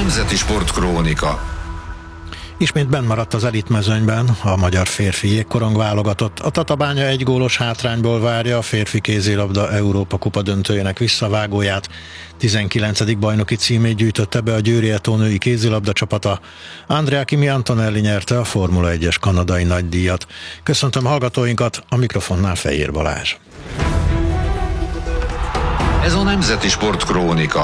Nemzeti Sportkrónika. Ismét benn maradt az elitmezőnyben a magyar férfi jégkorong válogatott. A Tatabánya egy gólos hátrányból várja a férfi kézilabda Európa kupa döntőjének visszavágóját. 19. bajnoki címét gyűjtötte be a Győri Eto női kézilabda csapata. Andrea Kimi Antonelli nyerte a Formula 1-es kanadai nagydíjat. Köszöntöm hallgatóinkat, a mikrofonnál Fejér Balázs. Ez a Nemzeti Sportkrónika.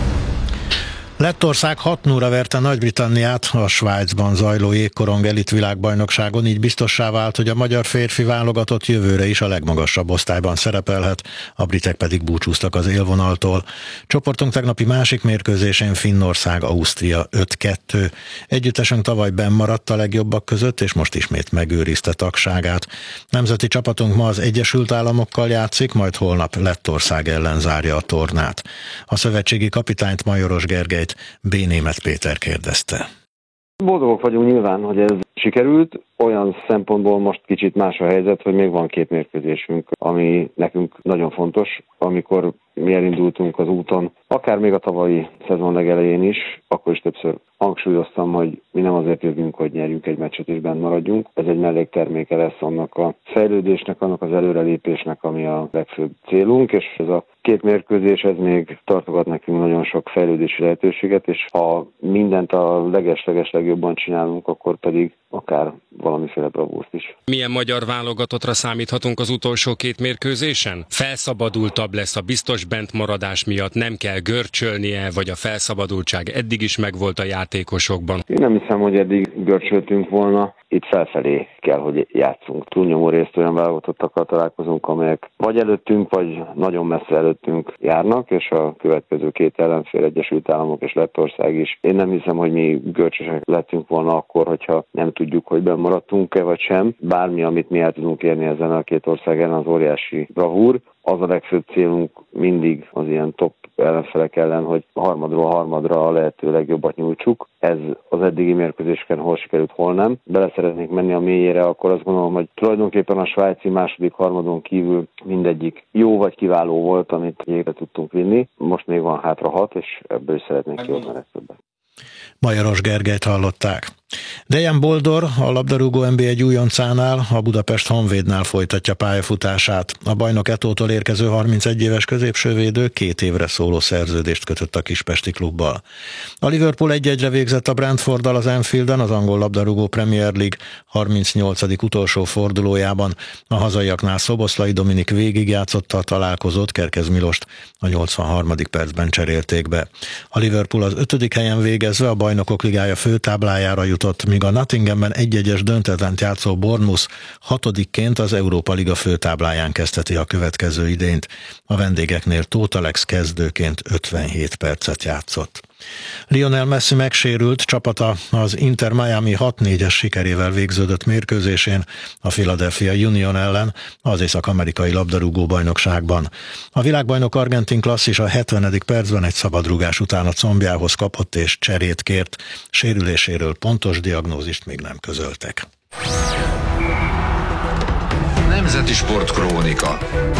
Lettország 6-0-ra verte Nagy-Britanniát a Svájcban zajló jégkorong elit világbajnokságon, így biztossá vált, hogy a magyar férfi válogatott jövőre is a legmagasabb osztályban szerepelhet, a britek pedig búcsúztak az élvonaltól. Csoportunk tegnapi másik mérkőzésén Finnország-Ausztria 5-2. Együttesünk tavaly benn maradt a legjobbak között, és most ismét megőrizte tagságát. Nemzeti csapatunk ma az Egyesült Államokkal játszik, majd holnap Lettország ellen zárja a tornát. A szövetségi kapitányt, Majoros Gergelyt B. Németh Péter kérdezte. Boldogok vagyunk nyilván, hogy ez sikerült. Olyan szempontból most kicsit más a helyzet, hogy még van 2 mérkőzésünk, ami nekünk nagyon fontos. Amikor mi elindultunk az úton, akár még a tavalyi szezon legelején is, akkor is többször hangsúlyoztam, hogy mi nem azért jövünk, hogy nyerjünk egy meccset és bent maradjunk. Ez egy mellékterméke lesz annak a fejlődésnek, annak az előrelépésnek, ami a legfőbb célunk, és ez a 2 mérkőzés, ez még tartogat nekünk nagyon sok fejlődési lehetőséget, és ha mindent a leges legjobban csinálunk, akkor pedig akár valamiféle bravúrt is. Milyen magyar válogatottra számíthatunk az utolsó 2 mérkőzésen? Felszabadultabb lesz a biztos bentmaradás miatt, nem kell görcsölnie, vagy a felszabadultság eddig is megvolt a játékosokban? Én nem hiszem, hogy eddig görcsöltünk volna. Itt felfelé kell, hogy játszunk. Túlnyomó részt olyan válogatottakkal találkozunk, amelyek vagy előttünk, vagy nagyon messze előttünk járnak, és a következő 2 ellenfél, Egyesült Államok és Lettország is. Én nem hiszem, hogy mi görcsösek lettünk volna akkor, hogyha nem tudjuk, hogy benn maradtunk-e vagy sem. Bármi, amit mi el tudunk érni ezen a 2 ország ellen, az óriási bravúr. Az a legfőbb célunk mindig az ilyen top ellenfelek ellen, hogy harmadról harmadra a lehető legjobbat nyújtsuk. Ez az eddigi mérkőzéseken hol sikerült, hol nem. Bele szeretnék menni a mélyére, akkor azt gondolom, hogy tulajdonképpen a svájci második harmadon kívül mindegyik jó vagy kiváló volt, amit végre tudtunk vinni. Most még van hátra 6, és ebből is szeretnék kihozni a legtöbbet. Majoros Gergelyt hallották. Dejan Boldor, a labdarúgó NB1 újoncánál, a Budapest Honvédnál folytatja pályafutását. A bajnok Etótól érkező 31 éves középsővédő 2 évre szóló szerződést kötött a kispesti klubbal. A Liverpool 1-1-re végzett a Brentforddal az Anfielden, az angol labdarúgó Premier League 38. utolsó fordulójában. A hazaiaknál Szoboszlai Dominik végigjátszotta a találkozót, Kerkez Milost a 83. percben cserélték be. A Liverpool az 5. helyen végezve a Bajnokok Ligája főtáblájára jutott, míg a Nottinghamben 1-1-es döntetlent játszó Bournemouth 6-ként az Európa Liga főtábláján kezdheti a következő idényt. A vendégeknél Tóth Alex kezdőként 57 percet játszott. Lionel Messi megsérült, csapata az Inter Miami 6-4-es sikerével végződött mérkőzésén a Philadelphia Union ellen az észak-amerikai labdarúgó bajnokságban. A világbajnok argentin klasszis a 70. percben egy szabadrúgás után a combjához kapott és cserét kért. Sérüléséről pontos diagnózist még nem közöltek. Nemzeti Sportkrónika.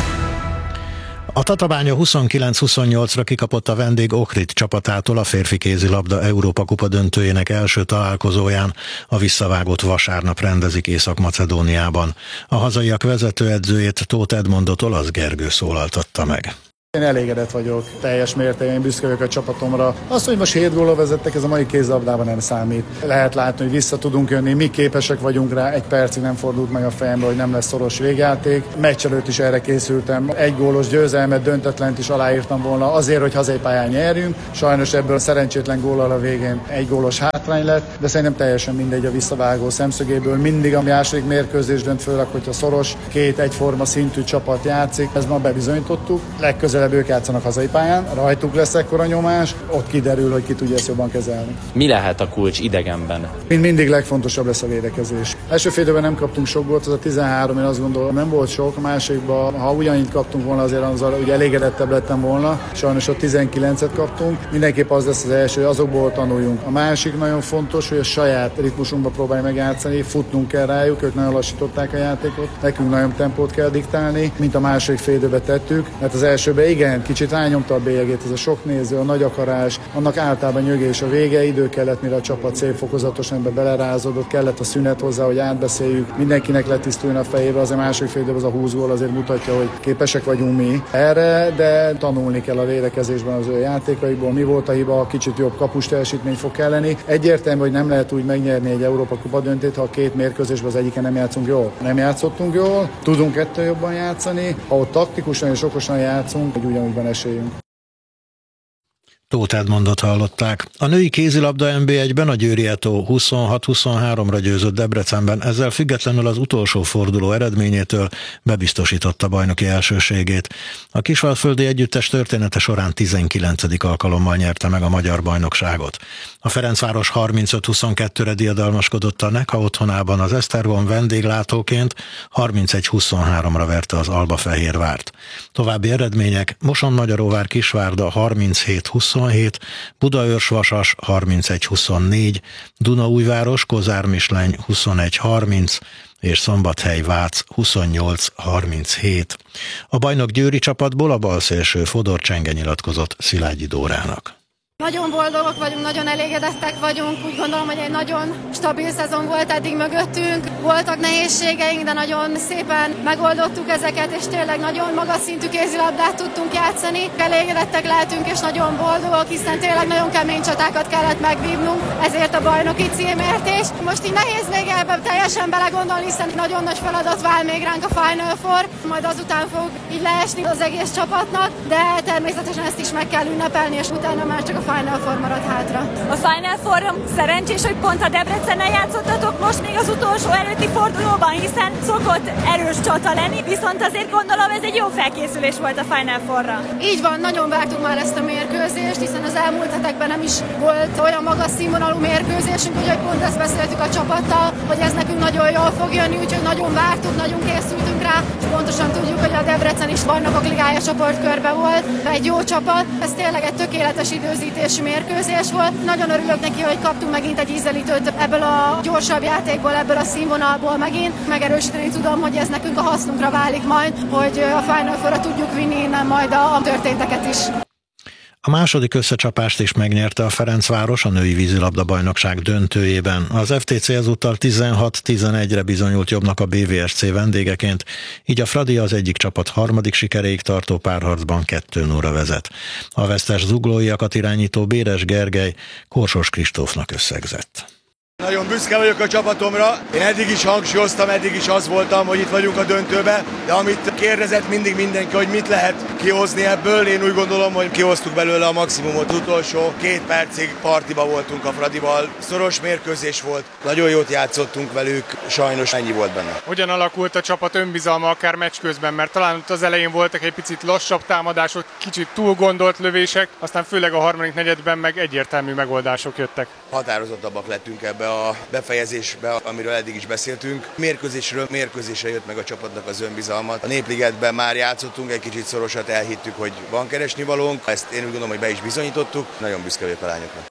A Tatabánya 29-28-ra kikapott a vendég Ohrid csapatától a férfi kézilabda Európa kupa döntőjének első találkozóján. A visszavágót vasárnap rendezik Észak-Macedóniában. A hazaiak vezetőedzőjét, Tóth Edmondot Olasz Gergő szólaltatta meg. Én elégedett vagyok, teljes mértékben büszke vagyok a csapatomra. Azt, hogy most 7 góllal vezettek, ez a mai kézilabdában nem számít. Lehet látni, hogy vissza tudunk jönni, mi képesek vagyunk rá, 1 percig nem fordult meg a fejembe, hogy nem lesz szoros végjáték. Meccs előtt is erre készültem. 1 gólos győzelmet, döntetlent is aláírtam volna azért, hogy hazai pályán nyerjünk. Sajnos ebből a szerencsétlen góllal a végén 1 gólos hátrány lett, de szerintem teljesen mindegy a visszavágó szemszögéből. Mindig a második mérkőzés dönt, főleg, hogyha szoros, 2 egyforma szintű csapat játszik. Ez ma bebizonyítottuk. Legközelebb ők játszanak hazai pályán, rajtuk lesz ekkora nyomás, ott kiderül, hogy ki tudja ezt jobban kezelni. Mi lehet a kulcs idegenben? Mindig legfontosabb lesz a védekezés. Első fél időben nem kaptunk sok gólt, az a 13, én azt gondolom, nem volt sok. A másikban, ha ugyanígy kaptunk volna, azért azzal ugye elégedettebb lettem volna. Sajnos ott 19-et kaptunk. Mindenképp az lesz az első, hogy azokból tanuljunk. A másik nagyon fontos, hogy a saját ritmusunkba próbálj megjátszani, futnunk kell rájuk, ők nagyon lassították a játékot. Nekünk nagyon tempót kell diktálni, mint a második fél időben tettük, mert az elsőben igen, kicsit rányomta a bélyegét, ez a sok néző, a nagy akarás, annak általában nyögés a vége, idő kellett, mire a csapat szép fokozatosan ebbe belerázódott, kellett a szünet hozzá, hogy átbeszéljük, mindenkinek letisztuljon a fejébe, az a második fél időben az a 20 gól azért mutatja, hogy képesek vagyunk mi erre, de tanulni kell a védekezésben az ő játékaiból, mi volt a hiba, kicsit jobb kapus teljesítmény fog kelleni. Egyértelmű, hogy nem lehet úgy megnyerni egy Európa Kupa döntőt, ha a két mérkőzésben az egyiken nem játszunk jól. Nem játszottunk jól, tudunk ettől jobban játszani, ha ott taktikusan és okosan játszunk, hogy ugyanúgy van esélyünk. Tóth Edmondot hallották. A női kézilabda NB1-ben a Győri Eto 26-23-ra győzött Debrecenben, ezzel függetlenül az utolsó forduló eredményétől bebiztosította bajnoki elsőségét. A kisvallföldi együttes története során 19. alkalommal nyerte meg a magyar bajnokságot. A Ferencváros 35-22-re diadalmaskodott a Neka otthonában, az Esztergom vendéglátóként 31-23-ra verte az Albafehérvárt. További eredmények: Mosonmagyaróvár Kisvárda 37-27, Budaörs-Vasas 31-24, Dunaújváros Kozármisleny 21-30 és Szombathely-Vác 28-37. A bajnok győri csapatból a balszélső Fodor Csenge nyilatkozott Szilágyi Dórának. Nagyon boldogok vagyunk, nagyon elégedettek vagyunk, úgy gondolom, hogy egy nagyon stabil szezon volt eddig mögöttünk. Voltak nehézségeink, de nagyon szépen megoldottuk ezeket, és tényleg nagyon magas szintű kézilabdát tudtunk játszani. Elégedettek lehetünk, és nagyon boldogok, hiszen tényleg nagyon kemény csatákat kellett megvívnunk, ezért a bajnoki címért is. Most így nehéz még ebbe teljesen belegondolni, hiszen nagyon nagy feladat vár még ránk a Final Four, majd azután fog így leesni az egész csapatnak, de természetesen ezt is meg kell ünnepelni, és utána már csak a Final Four marad hátra. A Final Four szerencsés, hogy pont a Debrecennel játszottatok most még az utolsó előtti fordulóban, hiszen szokott erős csata lenni, viszont azért gondolom ez egy jó felkészülés volt a Final Fourra. Így van, nagyon vártuk már ezt a mérkőzést, hiszen az elmúlt hetekben nem is volt olyan magas színvonalú mérkőzésünk, úgyhogy pont ezt beszéltük a csapattal, hogy ez nekünk nagyon jól fog jönni, úgyhogy nagyon vártuk, nagyon készültünk rá, és pontosan tudjuk, hogy a Debrecen is Bajnokok Ligája csoportkörbe volt, egy jó csapat, ez tényleg egy tökéletes időzítésű mérkőzés volt. Nagyon örülök neki, hogy kaptunk megint egy ízelítőt ebből a gyorsabb játékból, ebből a színvonalból megint. Megerősíteni tudom, hogy ez nekünk a hasznunkra válik majd, hogy a Final Fourra tudjuk vinni innen majd a történteket is. A második összecsapást is megnyerte a Ferencváros a női vízilabda bajnokság döntőjében. Az FTC ezúttal 16-11-re bizonyult jobbnak a BVSC vendégeként, így a Fradi az egyik csapat harmadik sikeréig tartó párharcban 2-0-ra vezet. A vesztes zuglóiakat irányító Béres Gergely Korsos Kristófnak összegzett. Nagyon büszke vagyok a csapatomra. Én eddig is hangsúlyoztam, eddig is az voltam, hogy itt vagyunk a döntőbe, de amit kérdezett mindig mindenki, hogy mit lehet kihozni ebből, én úgy gondolom, hogy kihoztuk belőle a maximumot. Utolsó 2 percig partiba voltunk a Fradival, szoros mérkőzés volt, nagyon jót játszottunk velük, sajnos ennyi volt benne. Hogyan alakult a csapat önbizalma akár meccs közben, mert talán ott az elején voltak egy picit lassabb támadások, kicsit túl gondolt lövések, aztán főleg a harmadik negyedben meg egyértelmű megoldások jöttek. Határozottabbak lettünk ebbe a befejezésbe, amiről eddig is beszéltünk. Mérkőzésről mérkőzésre jött meg a csapatnak az önbizalma. A Népligetben már játszottunk, egy kicsit szorosat elhittük, hogy van keresnivalónk. Ezt én úgy gondolom, hogy be is bizonyítottuk. Nagyon büszke vagyok a lányoknak.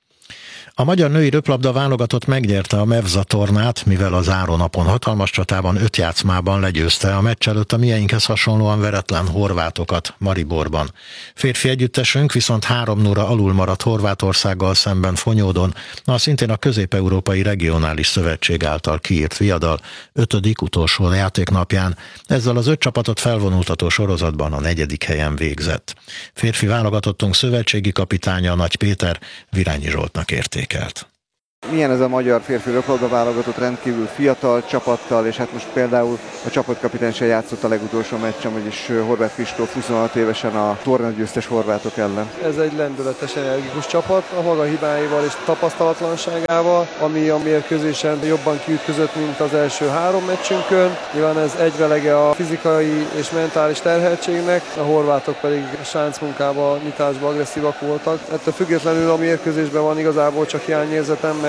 A magyar női röplabda válogatott megnyerte a Mevza tornát, mivel a zárónapon hatalmas csatában 5 játszmában legyőzte a meccs előtt a mieinkhez hasonlóan veretlen horvátokat Mariborban. Férfi együttesünk viszont 3-0-ra alul maradt Horvátországgal szemben Fonyódon, szintén a Közép-Európai Regionális Szövetség által kiírt viadal 5. utolsó játéknapján. Ezzel az 5 csapatot felvonultató sorozatban a 4. helyen végzett. Férfi válogatottunk szövetségi kapitánya Nagy Péter Virányi Zsoltnak érték. Milyen ez a magyar férfi röplabda válogatott, rendkívül fiatal csapattal, és hát most például a csapatkapitány sem játszott a legutolsó meccsen, vagyis Horváth Kristóf 26 évesen a tornagyőztes horvátok ellen. Ez egy lendületes, energikus csapat, a maga hibáival és tapasztalatlanságával, ami a mérkőzésen jobban kiütközött, mint az első 3 meccsünkön. Nyilván ez egyvelege a fizikai és mentális terheltségnek, a horvátok pedig a sáncmunkában, nyitásban agresszívak voltak. Ettől függetlenül a mérkőzésben van igazából csak hiányérzetem, mert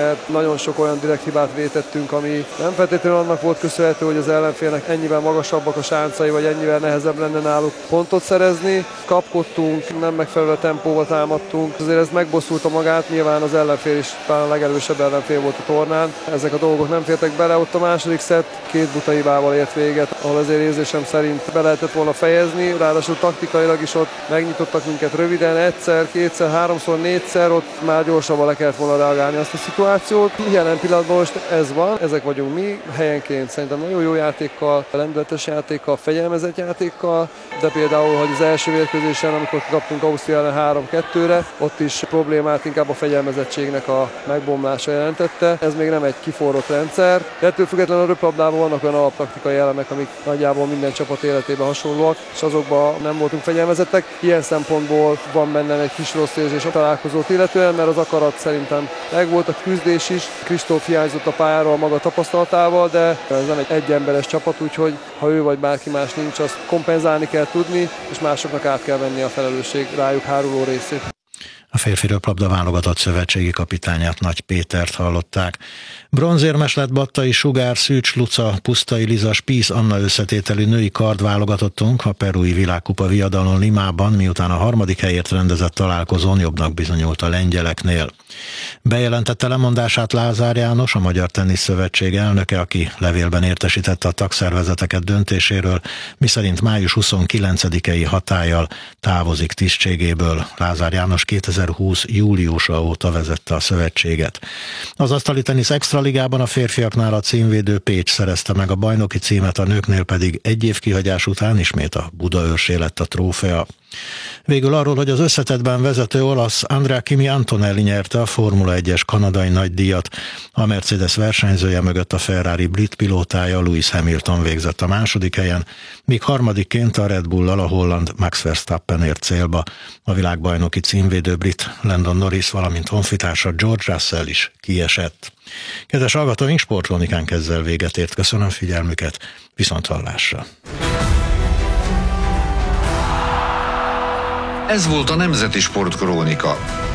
mert nagyon sok olyan direkt hibát vétettünk, ami nem feltétlenül annak volt köszönhető, hogy az ellenfélnek ennyivel magasabbak a sáncai, vagy ennyivel nehezebb lenne náluk pontot szerezni. Kapkodtunk, nem megfelelő tempóval támadtunk, azért ez megbosszulta magát, nyilván az ellenfél is talán a legerősebb ellenfél volt a tornán. Ezek a dolgok nem fértek bele, ott a második szett 2 buta hibával ért véget, ahol azért érzésem szerint be lehetett volna fejezni, ráadásul taktikailag is ott megnyitottak minket röviden, egyszer, kétszer, háromszor, négyszer, ott már gyorsabban le kellett volna reagálni azt a szituációt. Jelen pillanatban most ez van, ezek vagyunk mi, helyenként szerintem nagyon jó játékkal, lendületes játékkal, fegyelmezett játékkal, de például, hogy az első mérkőzésen, amikor kaptunk Ausztria ellen 3-2-re, ott is problémát inkább a fegyelmezettségnek a megbomlása jelentette. Ez még nem egy kiforrott rendszer. De ettől függetlenül a röplabdában vannak olyan alaptaktikai elemek, amik nagyjából minden csapat életében hasonlóak, és azokban nem voltunk fegyelmezettek. Ilyen szempontból van bennem egy kis rossz érzés a találkozót illetően, mert az akarat szerintem megvolt, a küzdés is. Kristóf hiányzott a pályáról maga tapasztalatával, de ez nem egy egyemberes csapat, úgyhogy ha ő vagy bárki más nincs, azt kompenzálni kell tudni, és másoknak át kell venni a felelősség rájuk háruló részét. A férfi röplabda válogatott szövetségi kapitányát, Nagy Pétert hallották. Bronzérmes lett Battai Sugár, Szűcs Luca, Pusztai Liza, Spísz Anna összetételű női kard válogatottunk a perui világkupa viadalon Limában, miután a 3. helyért rendezett találkozón jobbnak bizonyult a lengyeleknél. Bejelentette lemondását Lázár János, a Magyar Tenisz Szövetség elnöke, aki levélben értesítette a tagszervezeteket döntéséről, miszerint május 29-i hatállyal távozik tisztségéből. Lázár János 2020. júliusa óta vezette a szövetséget. Az asztali tenisz extraligában a férfiaknál a címvédő Pécs szerezte meg a bajnoki címet, a nőknél pedig 1 év kihagyás után ismét a Budaörsé lett a trófea. Végül arról, hogy az összetettben vezető olasz Andrea Kimi Antonelli nyerte a Formula 1-es kanadai nagydíjat. A Mercedes versenyzője mögött a Ferrari brit pilótája Lewis Hamilton végzett a 2. helyen, míg harmadikként a Red Bull-al a holland Max Verstappen ért célba. A világbajnoki címvédő brit Landon Norris, valamint honfitársa George Russell is kiesett. Kedves hallgatóink, sportkronikánk ezzel véget ért. Köszönöm figyelmüket, viszonthallásra! Ez volt a Nemzeti Sportkrónika.